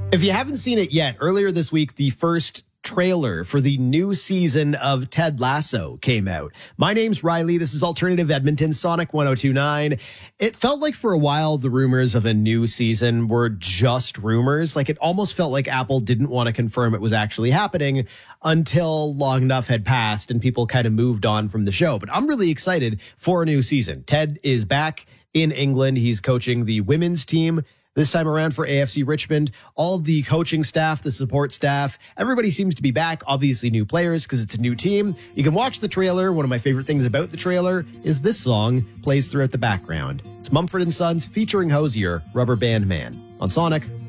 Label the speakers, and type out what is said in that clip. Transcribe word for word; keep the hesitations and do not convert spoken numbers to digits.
Speaker 1: If you haven't seen it yet, earlier this week, the first trailer for the new season of Ted Lasso came out. My name's Riley. This is Alternative Edmonton, Sonic one oh two point nine. It felt like for a while the rumors of a new season were just rumors. Like it almost felt like Apple didn't want to confirm it was actually happening until long enough had passed and people kind of moved on from the show. But I'm really excited for a new season. Ted is back in England. He's coaching the women's team this time around for A F C Richmond. All of the coaching staff, the support staff, everybody seems to be back. Obviously new players because it's a new team. You can watch the trailer. One of my favorite things about the trailer is this song plays throughout the background. It's Mumford and Sons featuring Hozier, Rubber Band Man on Sonic